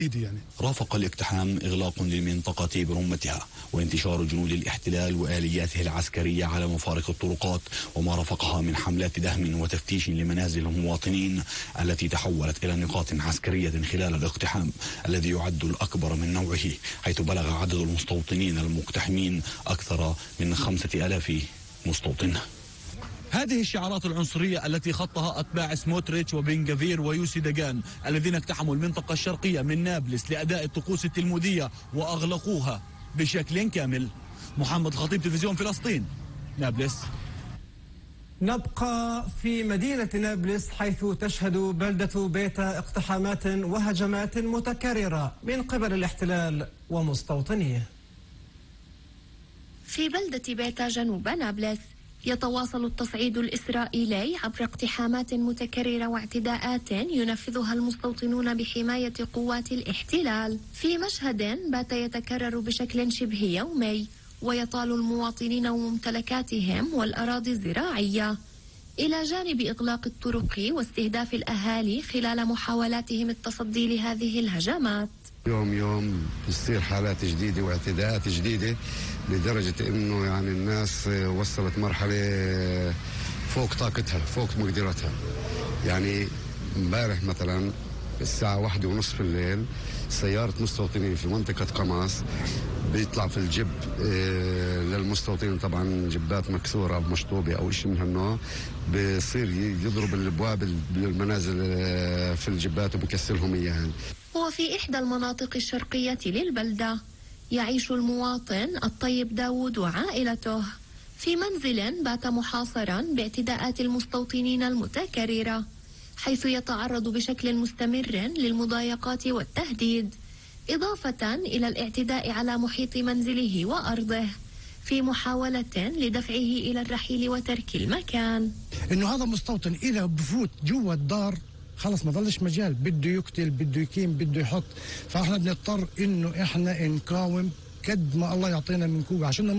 رافق الاقتحام إغلاق للمنطقة برمتها وانتشار جنود الاحتلال وآلياته العسكرية على مفارق الطرقات، وما رافقها من حملات دهم وتفتيش لمنازل المواطنين التي تحولت إلى نقاط عسكرية خلال الاقتحام الذي يعد الأكبر من نوعه، حيث بلغ عدد المستوطنين المقتحمين أكثر من 5000 مستوطن. هذه الشعارات العنصرية التي خطها أتباع سموتريتش وبن غفير ويوسي دغان الذين اقتحموا المنطقة الشرقية من نابلس لأداء الطقوس التلمودية وأغلقوها بشكل كامل. محمد خطيب، تلفزيون فلسطين، نابلس. نبقى في مدينة نابلس حيث تشهد بلدة بيتا اقتحامات وهجمات متكررة من قبل الاحتلال ومستوطنيه. في بلدة بيتا جنوب نابلس يتواصل التصعيد الإسرائيلي عبر اقتحامات متكررة واعتداءات ينفذها المستوطنون بحماية قوات الاحتلال، في مشهد بات يتكرر بشكل شبه يومي ويطال المواطنين وممتلكاتهم والأراضي الزراعية، إلى جانب إغلاق الطرق واستهداف الأهالي خلال محاولاتهم التصدي لهذه الهجمات. يوم بتصير حالات جديدة واعتداءات جديدة لدرجة انه يعني الناس وصلت مرحلة فوق طاقتها، فوق مقدرتها. يعني امبارح مثلا الساعة 1:30 في الليل سيارة مستوطنين في منطقة قماص بيطلع في الجب للمستوطنين، طبعا جبات مكسورة أو مشطوبة أو شيء من هالنوع، بصير يضرب الأبواب بالمنازل في الجبات وبكسرهم إياها. وفي إحدى المناطق الشرقية للبلدة يعيش المواطن الطيب داود وعائلته في منزل بات محاصرا باعتداءات المستوطنين المتكررة، حيث يتعرض بشكل مستمر للمضايقات والتهديد، إضافة إلى الاعتداء على محيط منزله وأرضه في محاولة لدفعه إلى الرحيل وترك المكان. إنه هذا مستوطن إذا بفوت جوا الدار خلص ما ضلش مجال، بده يقتل، بده يكيم، بده يحط، فاحنا بنضطر إنه إحنا نقاوم قد ما الله يعطينا من قوة عشاننا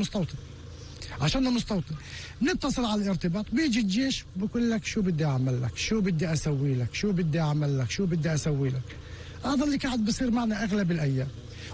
مستوطن. نتصل على الارتباط، بيجي الجيش بقول لك شو بدي أعمل لك، شو بدي أسوي لك، شو بدي أعمل لك، شو بدي أسوي لك. هذا اللي قاعد بصير معنا أغلب الأيام.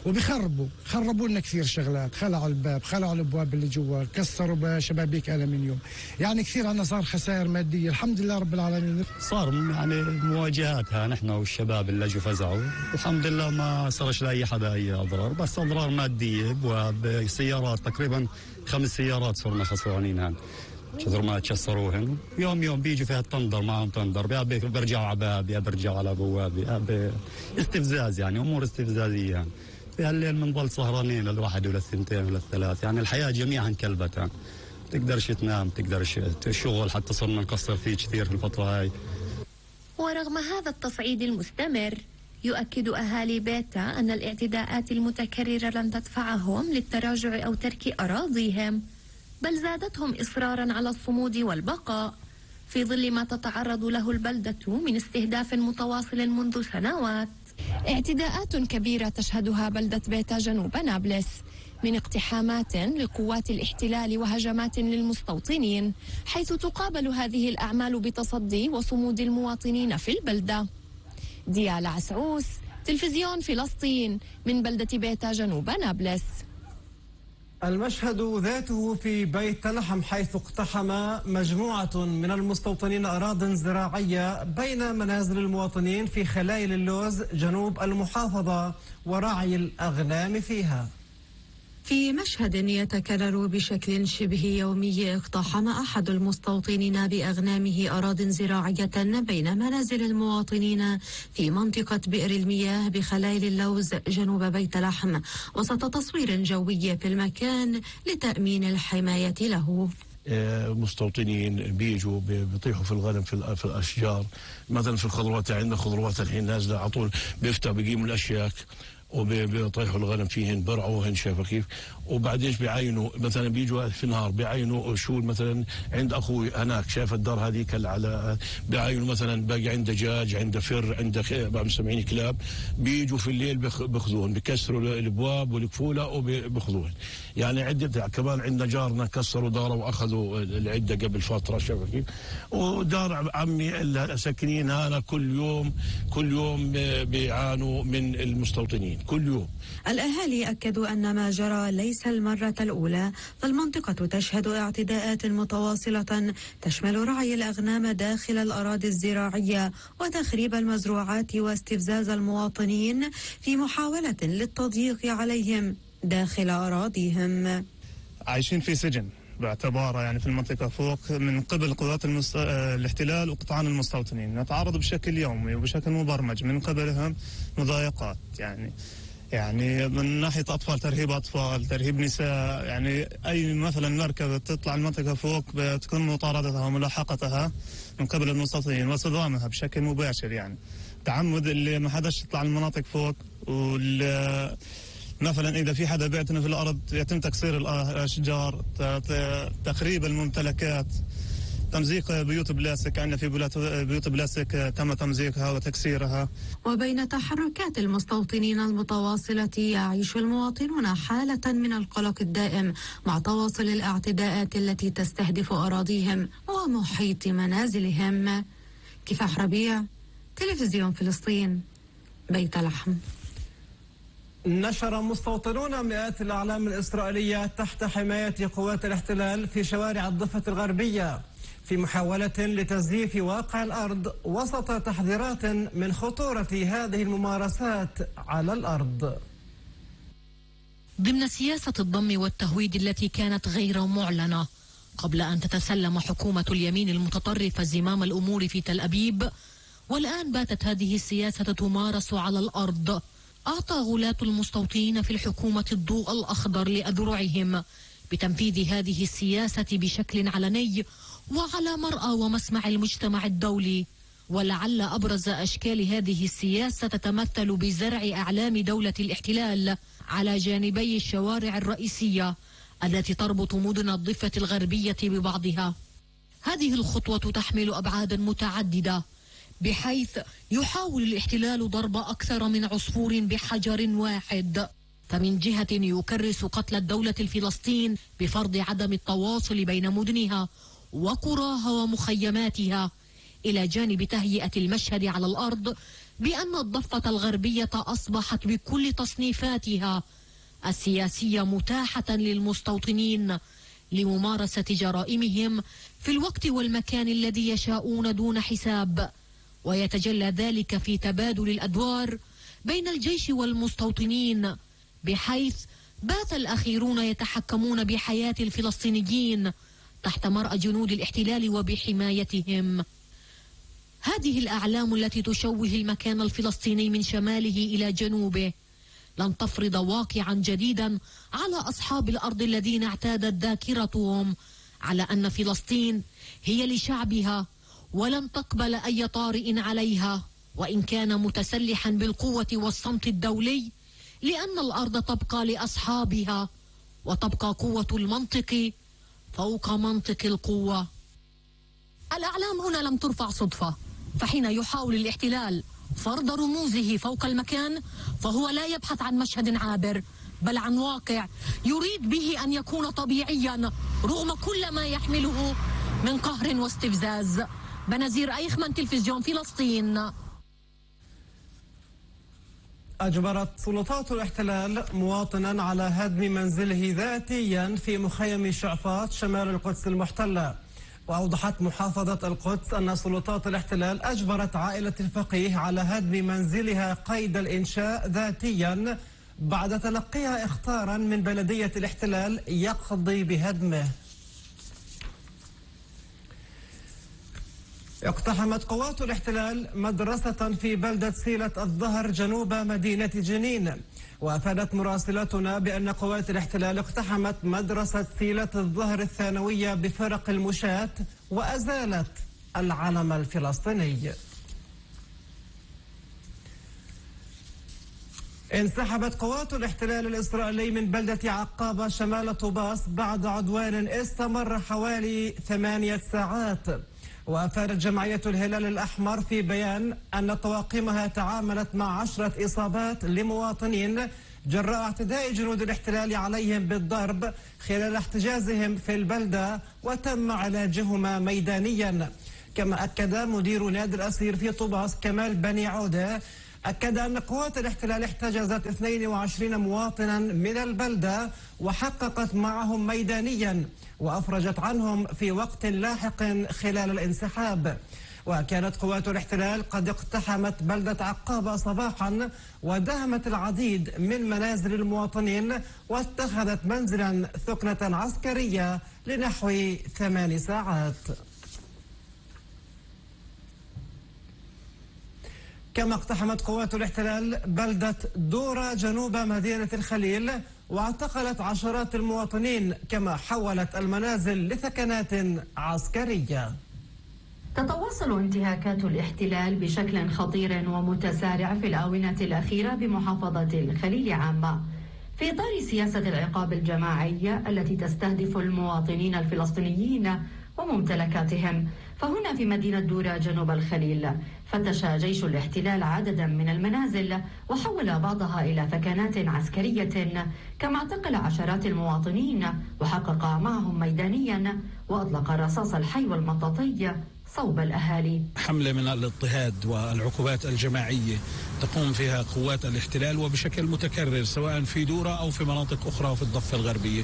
خربوا لنا كثير شغلات، خلعوا الباب، خلعوا الابواب اللي جوا، كسروا شبابيك ألمنيوم، يعني كثير عنا صار خسائر ماديه. الحمد لله رب العالمين. صار يعني مواجهاتها نحن والشباب اللي اجوا فزعوا، والحمد لله ما صارش لاي حدا اي اضرار، بس اضرار ماديه بسيارات، تقريبا 5 سيارات صرنا خسرانينها كثر ما تشسروهن. يوم بيجوا فيها التندر، معهم تندر، بيرجعوا على باب، بيرجعوا على بواب، استفزاز، يعني امور استفزازيه. يعني في هالليل بنضل سهرانين لل1 ول2 ول3، يعني الحياه جميعا كلبتها، تقدرش تنام، تقدرش الشغل حتى صرنا نقصر فيه كثير في الفتره هاي. ورغم هذا التصعيد المستمر يؤكد أهالي بيتا أن الاعتداءات المتكررة لن تدفعهم للتراجع أو ترك أراضيهم، بل زادتهم إصرارا على الصمود والبقاء في ظل ما تتعرض له البلدة من استهداف متواصل منذ سنوات. اعتداءات كبيرة تشهدها بلدة بيتا جنوب نابلس من اقتحامات لقوات الاحتلال وهجمات للمستوطنين، حيث تقابل هذه الأعمال بتصدي وصمود المواطنين في البلدة. ديال عسعوس، تلفزيون فلسطين، من بلدة بيتا جنوب نابلس. المشهد ذاته في بيت لحم، حيث اقتحم مجموعة من المستوطنين أراضٍ زراعية بين منازل المواطنين في خلايل اللوز جنوب المحافظة ورعي الأغنام فيها. في مشهد يتكرر بشكل شبه يومي، اقتحم أحد المستوطنين بأغنامه أراضٍ زراعية بين منازل المواطنين في منطقة بئر المياه بخلايل اللوز جنوب بيت لحم، وسط تصوير جوي في المكان لتأمين الحماية له. مستوطنين بيجوا بيطيحوا في الغنم في الاشجار، مثلا في الخضروات، عندنا خضروات الحين نازله على طول، بيفتح بيقيموا الاشياك وبيطيحوا الغنم فيهن، برعوهن، شايفه كيف. وبعدين بيعينوا مثلا، بيجوا في النهار بيعينوا شو مثلا عند اخوي هناك، شايف الدار هذيك على، بيعينوا مثلا باقي عنده دجاج، عنده فر، عنده مسمعين كلاب، بيجوا في الليل بياخذوهن، بيكسروا الابواب والكفوله وبياخذوهن. يعني عده كمان عندنا جارنا كسروا داره واخذوا العده قبل فتره، شايف كيف. ودار عمي اللي ساكنين هنا كل يوم بيعانوا من المستوطنين كل يوم. الأهالي أكدوا أن ما جرى ليس المرة الأولى، فالمنطقة تشهد اعتداءات متواصلة تشمل رعي الأغنام داخل الأراضي الزراعية وتخريب المزروعات واستفزاز المواطنين في محاولة للتضييق عليهم داخل أراضيهم. عايشين في سجن باعتباره يعني في المنطقة فوق من قبل قوات الاحتلال وقطعان المستوطنين، نتعرض بشكل يومي وبشكل مبرمج من قبلهم مضايقات، يعني من ناحية أطفال، ترهيب نساء. يعني أي مثلا مركبة تطلع المنطقة فوق بتكون مطاردتها وملاحقتها من قبل المستوطنين وصدامها بشكل مباشر، يعني تعمد اللي ما حداش يطلع المناطق فوق. مثلا إذا في حدا بيعتني في الأرض يتم تكسير الأشجار، تخريب الممتلكات، تمزيق بيوت بلاستيك. عندنا في بيوت بلاستيك تم تمزيقها وتكسيرها. وبين تحركات المستوطنين المتواصلة يعيش المواطنون حالة من القلق الدائم مع تواصل الاعتداءات التي تستهدف أراضيهم ومحيط منازلهم. كفاح ربيع، تلفزيون فلسطين، بيت لحم. نشر مستوطنون مئات الأعلام الإسرائيلية تحت حماية قوات الاحتلال في شوارع الضفة الغربية في محاولة لتزييف واقع الأرض وسط تحذيرات من خطورة هذه الممارسات على الأرض. ضمن سياسة الضم والتهويد التي كانت غير معلنة قبل أن تتسلم حكومة اليمين المتطرفة زمام الأمور في تل أبيب، والآن باتت هذه السياسة تمارس على الأرض. أعطى غلاة المستوطنين في الحكومة الضوء الأخضر لأذرعهم بتنفيذ هذه السياسة بشكل علني وعلى مرأى ومسمع المجتمع الدولي. ولعل أبرز أشكال هذه السياسة تتمثل بزرع أعلام دولة الاحتلال على جانبي الشوارع الرئيسية التي تربط مدن الضفة الغربية ببعضها. هذه الخطوة تحمل أبعادا متعددة، بحيث يحاول الاحتلال ضرب أكثر من عصفور بحجر واحد. فمن جهة يكرس قتل الدولة الفلسطين بفرض عدم التواصل بين مدنها وقراها ومخيماتها، إلى جانب تهيئة المشهد على الأرض بأن الضفة الغربية أصبحت بكل تصنيفاتها السياسية متاحة للمستوطنين لممارسة جرائمهم في الوقت والمكان الذي يشاءون دون حساب. ويتجلى ذلك في تبادل الأدوار بين الجيش والمستوطنين، بحيث بات الأخيرون يتحكمون بحياة الفلسطينيين تحت مرأى جنود الاحتلال وبحمايتهم. هذه الأعلام التي تشوه المكان الفلسطيني من شماله إلى جنوبه لن تفرض واقعا جديدا على أصحاب الأرض الذين اعتادت ذاكرتهم على أن فلسطين هي لشعبها ولن تقبل أي طارئ عليها، وإن كان متسلحا بالقوة والصمت الدولي، لأن الأرض تبقى لأصحابها وتبقى قوة المنطق فوق منطق القوة. الأعلام هنا لم ترفع صدفة، فحين يحاول الاحتلال فرض رموزه فوق المكان فهو لا يبحث عن مشهد عابر، بل عن واقع يريد به أن يكون طبيعيا رغم كل ما يحمله من قهر واستفزاز. بنزير أيخمن، تلفزيون فلسطين. أجبرت سلطات الاحتلال مواطنا على هدم منزله ذاتيا في مخيم شعفاط شمال القدس المحتلة. وأوضحت محافظة القدس أن سلطات الاحتلال أجبرت عائلة الفقيه على هدم منزلها قيد الإنشاء ذاتيا بعد تلقيها إخطارا من بلدية الاحتلال يقضي بهدمه. اقتحمت قوات الاحتلال مدرسة في بلدة سيلة الظهر جنوب مدينة جنين. وأفادت مراسلتنا بأن قوات الاحتلال اقتحمت مدرسة سيلة الظهر الثانوية بفرق المشاة وأزالت العلم الفلسطيني. انسحبت قوات الاحتلال الإسرائيلي من بلدة عقابة شمال طوباس بعد عدوان استمر حوالي 8 ساعات. وأفادت جمعية الهلال الأحمر في بيان أن طواقمها تعاملت مع 10 إصابات لمواطنين جراء اعتداء جنود الاحتلال عليهم بالضرب خلال احتجازهم في البلدة، وتم علاجهما ميدانيا. كما أكد مدير نادي الأسير في طوباس كمال بني عودة أكد أن قوات الاحتلال احتجزت 22 مواطنا من البلدة وحققت معهم ميدانيا وأفرجت عنهم في وقت لاحق خلال الانسحاب. وكانت قوات الاحتلال قد اقتحمت بلدة عقابة صباحا ودهمت العديد من منازل المواطنين واتخذت منزلا ثكنة عسكرية لنحو 8 ساعات. كما اقتحمت قوات الاحتلال بلدة دورة جنوب مدينة الخليل واعتقلت عشرات المواطنين، كما حولت المنازل لثكنات عسكرية. تتواصل انتهاكات الاحتلال بشكل خطير ومتسارع في الآونة الأخيرة بمحافظة الخليل عامة في إطار سياسة العقاب الجماعي التي تستهدف المواطنين الفلسطينيين وممتلكاتهم. فهنا في مدينة دورة جنوب الخليل فتش جيش الاحتلال عددا من المنازل وحول بعضها إلى ثكنات عسكرية، كما اعتقل عشرات المواطنين وحقق معهم ميدانيا وأطلق الرصاص الحي والمطاطي صوب الأهالي. حملة من الاضطهاد والعقوبات الجماعية تقوم فيها قوات الاحتلال وبشكل متكرر سواء في دورة أو في مناطق أخرى في الضفة الغربية.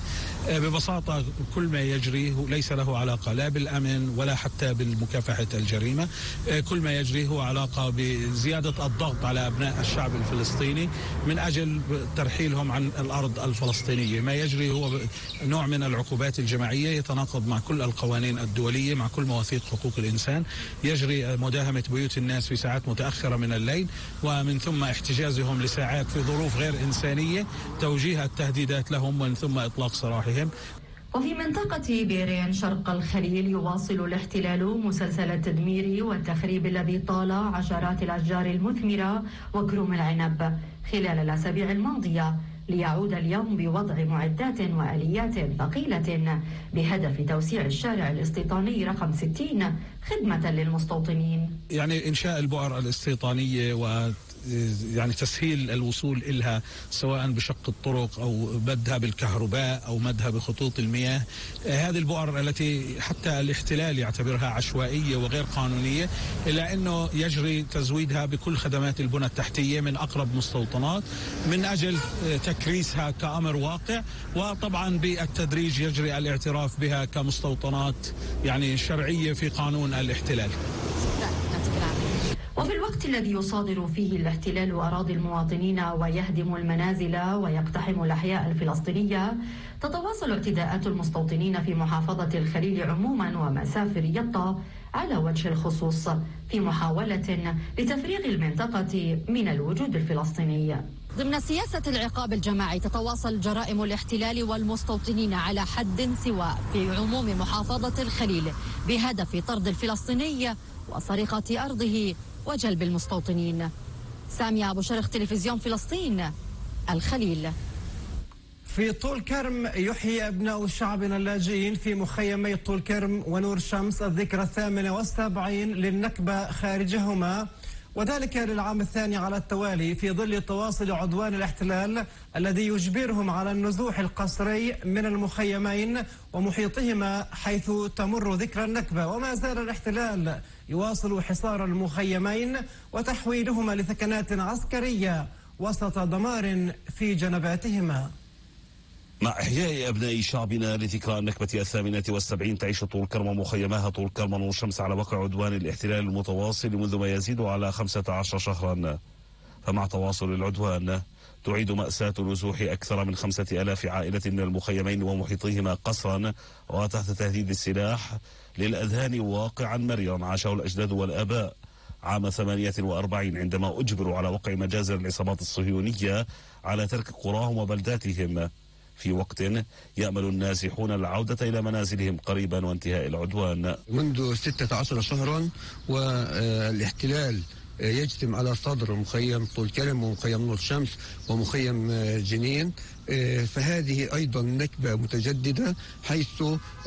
ببساطة كل ما يجري ليس له علاقة لا بالأمن ولا حتى بالمكافحة الجريمة. كل ما يجري هو علاقة بزيادة الضغط على أبناء الشعب الفلسطيني من أجل ترحيلهم عن الأرض الفلسطينية. ما يجري هو نوع من العقوبات الجماعية يتناقض مع كل القوانين الدولية، مع كل مواثيق حقوق الإنسان. يجري مداهمة بيوت الناس في ساعات متأخرة من الليل، ومن ثم احتجازهم لساعات في ظروف غير إنسانية، توجيه التهديدات لهم ومن ثم إطلاق سراحهم. وفي منطقة بيرين شرق الخليل يواصل الاحتلال مسلسل التدمير والتخريب الذي طال عشرات الأشجار المثمرة وكروم العنب خلال الأسابيع الماضية، ليعود اليوم بوضع معدات وآليات ثقيلة بهدف توسيع الشارع الاستيطاني رقم 60 خدمة للمستوطنين. يعني إنشاء البؤر الاستيطانية يعني تسهيل الوصول إلها سواء بشق الطرق أو مدها بالكهرباء أو مدها بخطوط المياه. هذه البؤر التي حتى الاحتلال يعتبرها عشوائية وغير قانونية، إلا أنه يجري تزويدها بكل خدمات البنى التحتية من أقرب مستوطنات من أجل تكريسها كأمر واقع، وطبعا بالتدريج يجري الاعتراف بها كمستوطنات يعني شرعية في قانون الاحتلال. وفي الوقت الذي يصادر فيه الاحتلال أراضي المواطنين ويهدم المنازل ويقتحم الأحياء الفلسطينية، تتواصل اعتداءات المستوطنين في محافظة الخليل عموما ومسافر يطا على وجه الخصوص في محاولة لتفريغ المنطقة من الوجود الفلسطيني. ضمن سياسة العقاب الجماعي تتواصل جرائم الاحتلال والمستوطنين على حد سواء في عموم محافظة الخليل بهدف طرد الفلسطيني وسرقة أرضه وجلب المستوطنين. سامية أبو شرخ، تلفزيون فلسطين، الخليل. في طول كرم يحيي أبناء شعبنا اللاجئين في مخيمي طول كرم ونور شمس الذكرى 78 للنكبة خارجهما، وذلك للعام الثاني على التوالي في ظل تواصل عدوان الاحتلال الذي يجبرهم على النزوح القسري من المخيمين ومحيطهما حيث تمر ذكرى النكبة. وما زال الاحتلال يواصل حصار المخيمين وتحويلهما لثكنات عسكرية وسط دمار في جنباتهما. مع إحياء أبناء شعبنا لذكرى النكبة 78 تعيش طول كرم ومخيماها طول كرم ونور شمس على وقع عدوان الاحتلال المتواصل منذ ما يزيد على 15 شهرا. فمع تواصل العدوان تعيد مأساة نزوح أكثر من 5000 عائلة من المخيمين ومحيطهما قسرا وتحت تهديد السلاح للأذهان واقعا مريرا عاشه الأجداد والآباء عام 48 عندما أجبروا على وقع مجازر العصابات الصهيونية على ترك قراهم وبلداتهم، في وقت يأمل النازحون العودة إلى منازلهم قريبا وانتهاء العدوان. منذ 16 شهرا والاحتلال يجتمع على صدر مخيم طول كرم ومخيم نور شمس ومخيم جنين. فهذه أيضا نكبة متجددة، حيث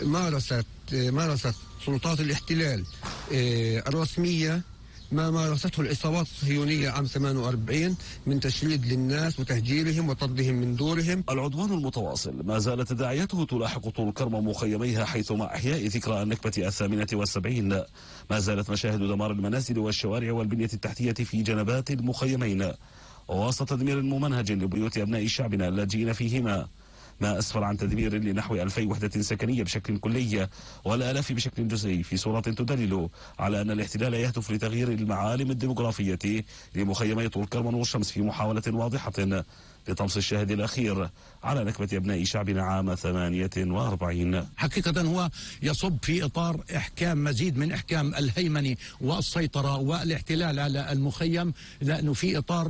مارست سلطات الاحتلال الرسمية ما مارسته العصابات الصهيونية عام 48 من تشريد للناس وتهجيرهم وطردهم من دورهم. العدوان المتواصل ما زالت تداعياته تلاحق طول كرم ومخيميها، حيث مع إحياء ذكرى النكبة 78 ما زالت مشاهد دمار المنازل والشوارع والبنية التحتية في جنبات المخيمين، ووسط تدمير ممنهج لبيوت أبناء شعبنا اللاجئين فيهما، ما أسفر عن تدمير لنحو 2000 وحدة سكنية بشكل كلي والآلاف بشكل جزئي، في صورة تدلل على أن الاحتلال يهدف لتغيير المعالم الديمغرافية لمخيمي طول كرم والشمس في محاولة واضحة لطمس الشاهد الأخير على نكبة أبناء شعبنا عام 48. حقيقة هو يصب في إطار إحكام مزيد من إحكام الهيمنة والسيطرة والاحتلال على المخيم، لأنه في إطار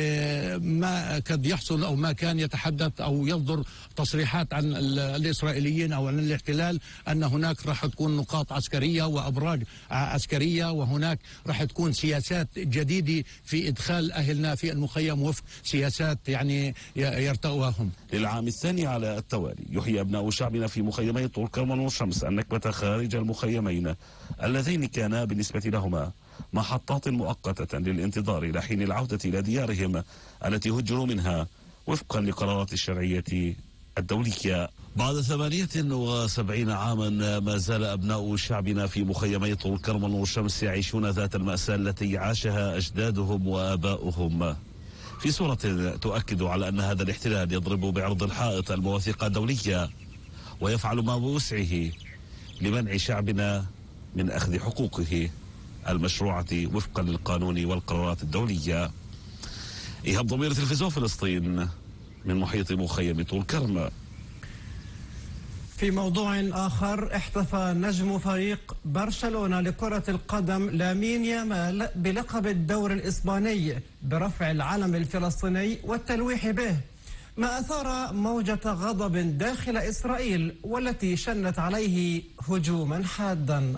ما قد يحصل أو ما كان يتحدث أو يصدر تصريحات عن الإسرائيليين أو عن الاحتلال أن هناك راح تكون نقاط عسكرية وأبراج عسكرية، وهناك راح تكون سياسات جديدة في إدخال أهلنا في المخيم وفق سياسات يعني يرتواهم. للعام الثاني على التوالي يحيي أبناء شعبنا في مخيمي طول كرم والشمس النكبة خارج المخيمين اللذين كانا بالنسبة لهما محطات مؤقتة للانتظار إلى حين العودة إلى ديارهم التي هجروا منها وفقا لقرارات الشرعية الدولية. بعد 78 عاما ما زال أبناء شعبنا في مخيمي طول كرم والشمس يعيشون ذات المأساة التي عاشها أجدادهم وآباؤهم، في صورة تؤكد على أن هذا الاحتلال يضرب بعرض الحائط المواثيق الدولية ويفعل ما بوسعه لمنع شعبنا من أخذ حقوقه المشروعة وفقا للقانون والقرارات الدولية. إيهاب ضمير، تلفزيون فلسطين، من محيط مخيم طول كرم. في موضوع آخر، احتفى نجم فريق برشلونة لكرة القدم لامين يامال بلقب الدوري الإسباني برفع العلم الفلسطيني والتلويح به، ما أثار موجة غضب داخل إسرائيل والتي شنت عليه هجوما حادا.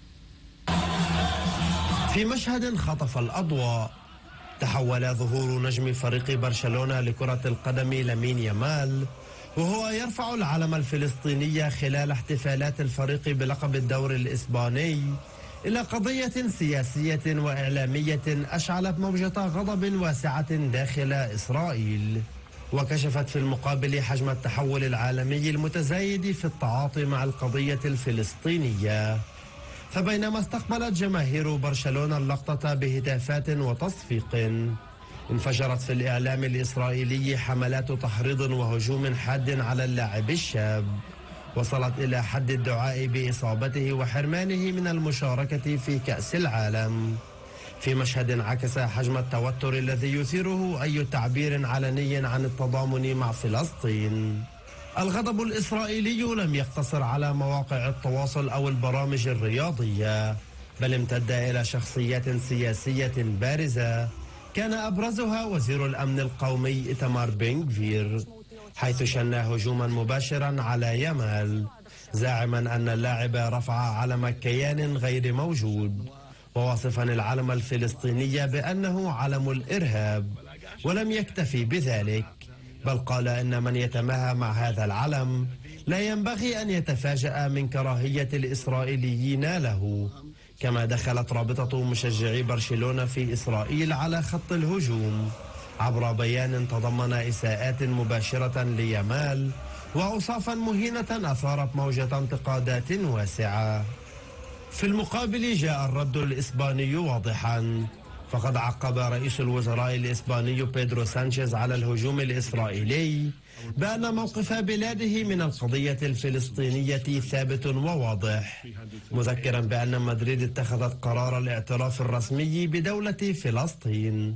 في مشهد خطف الأضواء، تحول ظهور نجم فريق برشلونة لكرة القدم لامين يامال وهو يرفع العلم الفلسطيني خلال احتفالات الفريق بلقب الدوري الإسباني إلى قضية سياسية وإعلامية أشعلت موجة غضب واسعة داخل إسرائيل، وكشفت في المقابل حجم التحول العالمي المتزايد في التعاطي مع القضية الفلسطينية. فبينما استقبلت جماهير برشلونة اللقطة بهتافات وتصفيق، انفجرت في الإعلام الإسرائيلي حملات تحريض وهجوم حاد على اللاعب الشاب، وصلت إلى حد الدعاء بإصابته وحرمانه من المشاركة في كأس العالم، في مشهد عكس حجم التوتر الذي يثيره أي تعبير علني عن التضامن مع فلسطين. الغضب الإسرائيلي لم يقتصر على مواقع التواصل أو البرامج الرياضية، بل امتد إلى شخصيات سياسية بارزة كان أبرزها وزير الأمن القومي إيتمار بن غفير، حيث شن هجوما مباشرا على يامال زاعما أن اللاعب رفع علم كيان غير موجود، وواصفا العلم الفلسطيني بأنه علم الإرهاب، ولم يكتفي بذلك بل قال إن من يتماهى مع هذا العلم لا ينبغي أن يتفاجأ من كراهية الإسرائيليين له. كما دخلت رابطة مشجعي برشلونة في إسرائيل على خط الهجوم عبر بيان تضمن إساءات مباشرة ليامال وأوصافا مهينة أثارت موجة انتقادات واسعة. في المقابل جاء الرد الإسباني واضحا، فقد عقب رئيس الوزراء الإسباني بيدرو سانشيز على الهجوم الإسرائيلي بأن موقف بلاده من القضية الفلسطينية ثابت وواضح، مذكرا بأن مدريد اتخذت قرار الاعتراف الرسمي بدولة فلسطين،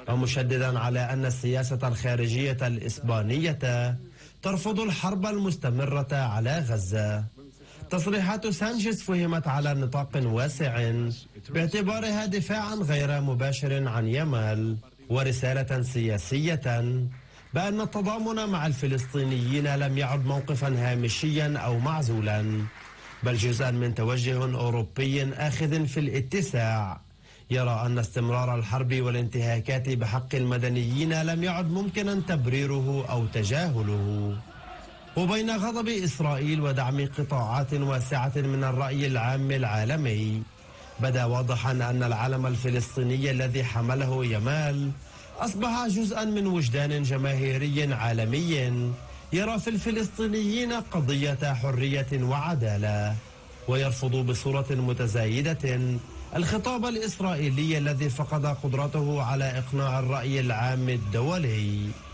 ومشددا على أن السياسة الخارجية الإسبانية ترفض الحرب المستمرة على غزة. تصريحات سانشيز فهمت على نطاق واسع باعتبارها دفاعا غير مباشر عن يامال ورسالة سياسية بأن التضامن مع الفلسطينيين لم يعد موقفا هامشيا أو معزولا، بل جزءا من توجه أوروبي آخذ في الاتساع يرى أن استمرار الحرب والانتهاكات بحق المدنيين لم يعد ممكنا تبريره أو تجاهله. وبين غضب إسرائيل ودعم قطاعات واسعة من الرأي العام العالمي، بدا واضحا أن العلم الفلسطيني الذي حمله يمال أصبح جزءا من وجدان جماهيري عالمي يرى في الفلسطينيين قضية حرية وعدالة، ويرفض بصورة متزايدة الخطاب الإسرائيلي الذي فقد قدرته على إقناع الرأي العام الدولي.